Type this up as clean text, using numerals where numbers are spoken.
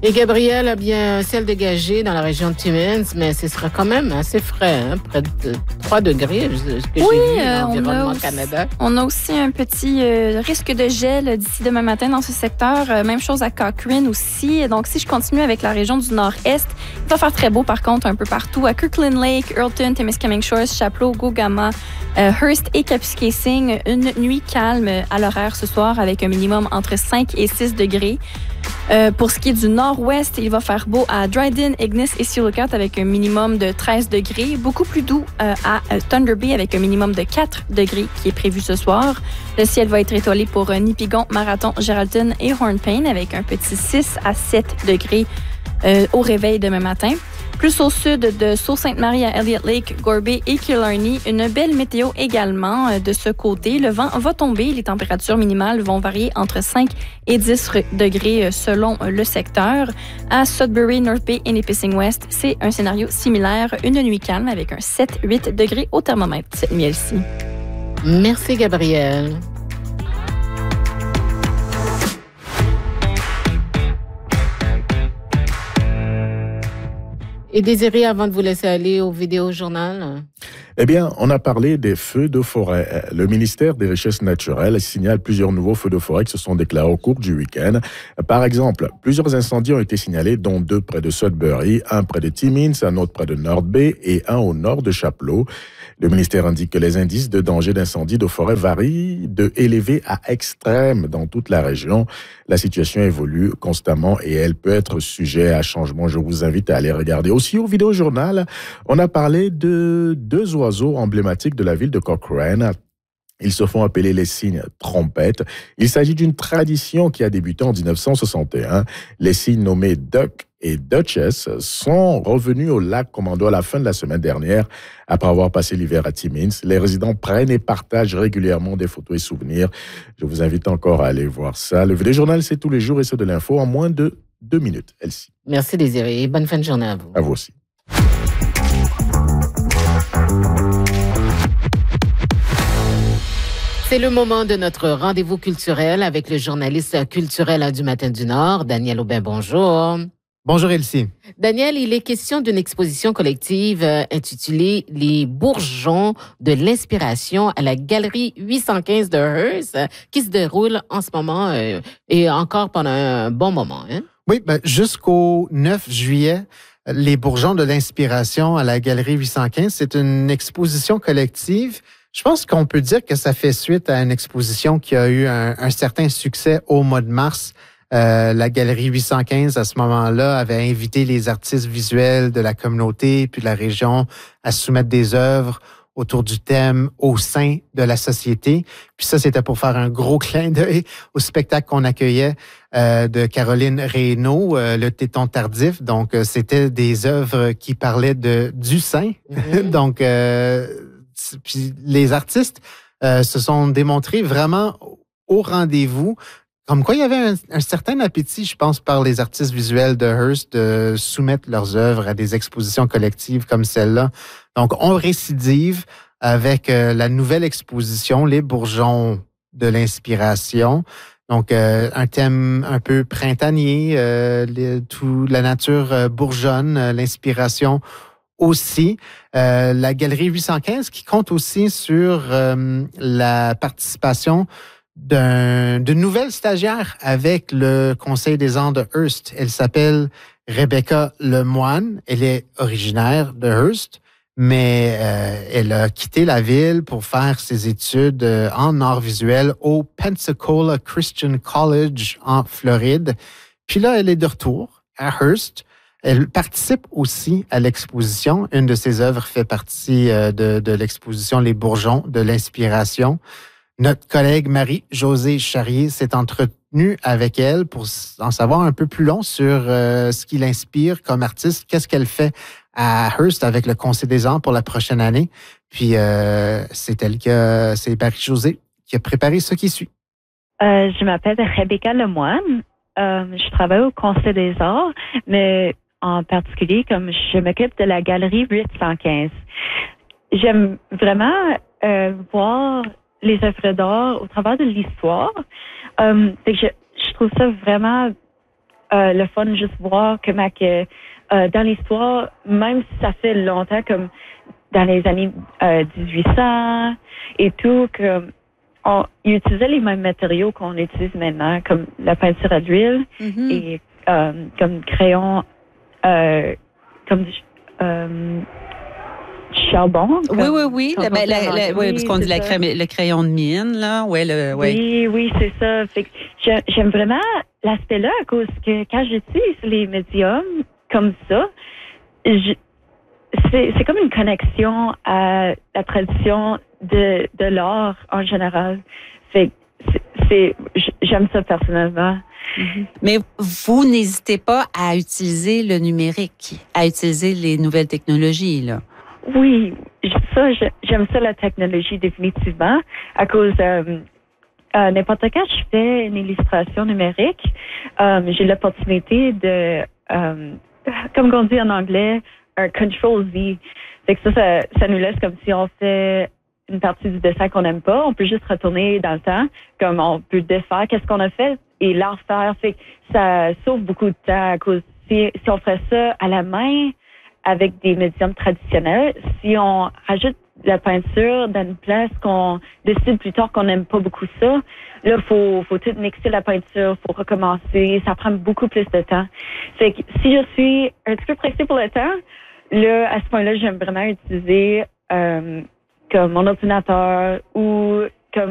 Et Gabriel a bien un ciel dégagé dans la région de Timmins, mais ce sera quand même assez frais, hein, près de 3 degrés, ce que j'ai vu dans l'Environnement Canada. On a aussi un petit risque de gel d'ici demain matin dans ce secteur. Même chose à Cochrane aussi. Donc, si je continue avec la région du nord-est, il va faire très beau par contre un peu partout. À Kirkland Lake, Earlton, Temiskaming Shores, Chapleau, Gogama, Hearst et Kapuskasing. Une nuit calme à l'horaire ce soir avec un minimum entre 5 et 6 degrés. Pour ce qui est du nord-ouest, il va faire beau à Dryden, Ignis et Sioux Lookout avec un minimum de 13 degrés. Beaucoup plus doux à Thunder Bay avec un minimum de 4 degrés qui est prévu ce soir. Le ciel va être étoilé pour Nipigon, Marathon, Geraldton et Hornpain avec un petit 6 à 7 degrés au réveil demain matin. Plus au sud de Sault-Sainte-Marie à Elliott Lake, Gorby et Killarney, une belle météo également de ce côté. Le vent va tomber, les températures minimales vont varier entre 5 et 10 degrés selon le secteur. À Sudbury, North Bay et Nipissing West, c'est un scénario similaire, une nuit calme avec un 7-8 degrés au thermomètre cette nuit-ci. Merci Gabriel. Et Désiré, avant de vous laisser aller au vidéojournal? Eh bien, on a parlé des feux de forêt. Le ministère des Richesses naturelles signale plusieurs nouveaux feux de forêt qui se sont déclarés au cours du week-end. Par exemple, plusieurs incendies ont été signalés, dont 2 près de Sudbury, un près de Timmins, un autre près de North Bay et un au nord de Chapleau. Le ministère indique que les indices de danger d'incendie de forêt varient de élevé à extrême dans toute la région. La situation évolue constamment et elle peut être sujet à changement. Je vous invite à aller regarder. Aussi au vidéojournal, on a parlé de 2 oiseaux emblématiques de la ville de Cochrane. Ils se font appeler les cygnes trompettes. Il s'agit d'une tradition qui a débuté en 1961. Les cygnes nommés Duck et Duchess sont revenus au lac Commando à la fin de la semaine dernière après avoir passé l'hiver à Timmins. Les résidents prennent et partagent régulièrement des photos et souvenirs. Je vous invite encore à aller voir ça. Le vidéojournal, c'est tous les jours et c'est de l'info en moins de 2 minutes. Elsie. Merci Désiré et bonne fin de journée à vous. À vous aussi. C'est le moment de notre rendez-vous culturel avec le journaliste culturel du Matin du Nord, Daniel Aubin. Bonjour. Bonjour Elsie. Daniel, il est question d'une exposition collective intitulée « Les bourgeons de l'inspiration » à la Galerie 815 de Hearst, qui se déroule en ce moment et encore pendant un bon moment. Hein? Oui, jusqu'au 9 juillet, Les bourgeons de l'inspiration à la Galerie 815, c'est une exposition collective. Je pense qu'on peut dire que ça fait suite à une exposition qui a eu un certain succès au mois de mars. La Galerie 815, à ce moment-là, avait invité les artistes visuels de la communauté puis de la région à soumettre des œuvres autour du thème « Au sein de la société ». Puis ça, c'était pour faire un gros clin d'œil au spectacle qu'on accueillait de Caroline Reynaud, Le Téton tardif. Donc, c'était des œuvres qui parlaient du sein. Mm-hmm. Donc, puis les artistes se sont démontrés vraiment au rendez-vous. Comme quoi, il y avait un certain appétit, je pense, par les artistes visuels de Hearst de soumettre leurs œuvres à des expositions collectives comme celle-là. Donc, on récidive avec la nouvelle exposition, Les bourgeons de l'inspiration. Donc, un thème un peu printanier, la nature bourgeonne, l'inspiration aussi. La Galerie 815 qui compte aussi sur la participation d'une nouvelle stagiaire avec le Conseil des arts de Hearst. Elle s'appelle Rebecca Lemoine. Elle est originaire de Hearst, mais elle a quitté la ville pour faire ses études en arts visuels au Pensacola Christian College en Floride. Puis là, elle est de retour à Hearst. Elle participe aussi à l'exposition. Une de ses œuvres fait partie de l'exposition Les bourgeons de l'inspiration. Notre collègue Marie-Josée Charrier s'est entretenue avec elle pour en savoir un peu plus long sur ce qui l'inspire comme artiste, qu'est-ce qu'elle fait à Hearst avec le Conseil des arts pour la prochaine année. Puis c'est Marie-Josée qui a préparé ce qui suit. Je m'appelle Rebecca Lemoine. Je travaille au Conseil des arts, mais en particulier, comme je m'occupe de la Galerie 815. J'aime vraiment voir les œuvres d'art au travers de l'histoire. Je trouve ça vraiment le fun juste voir comment que dans l'histoire, même si ça fait longtemps, comme dans les années 1800 et tout, ils utilisaient les mêmes matériaux qu'on utilise maintenant, comme la peinture à l'huile et comme crayon, comme charbon. Oui. Parce qu'on dit le crayon de mine, là. Oui, c'est ça. Fait que j'aime vraiment l'aspect-là à cause que quand j'utilise les médiums comme ça, c'est comme une connexion à la tradition de l'art en général. Fait que j'aime ça personnellement. Mais vous n'hésitez pas à utiliser le numérique, à utiliser les nouvelles technologies, là. Oui, j'aime ça la technologie définitivement à cause n'importe quand je fais une illustration numérique, j'ai l'opportunité de comme on dit en anglais, un control Z. Fait que ça nous laisse comme si on fait une partie du dessin qu'on n'aime pas, on peut juste retourner dans le temps, comme on peut défaire qu'est-ce qu'on a fait et la refaire. Fait que ça sauve beaucoup de temps à cause si on ferait ça à la main avec des médiums traditionnels, si on rajoute la peinture dans une place qu'on décide plus tard qu'on n'aime pas beaucoup ça, là, faut tout mixer la peinture, faut recommencer, ça prend beaucoup plus de temps. Fait que si je suis un petit peu pressée pour le temps, là, à ce point-là, j'aime vraiment utiliser comme mon ordinateur ou